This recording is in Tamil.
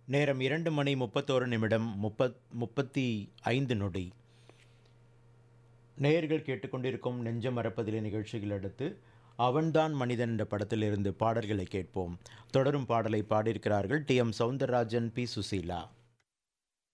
நேரம் 2 மணி 31 நிமிடம் 35 நொடி. நேயர்கள் கேட்டுக்கொண்டிருக்கும் நெஞ்சம் மறப்பதிலே நிகழ்ச்சிகள் அடுத்து அவன்தான் மனிதன் என்ற படத்திலிருந்து பாடல்களை கேட்போம். தொடரும் பாடலை பாடியிருக்கிறார்கள் டி.எம். சௌந்தரராஜன், பி. சுசீலா.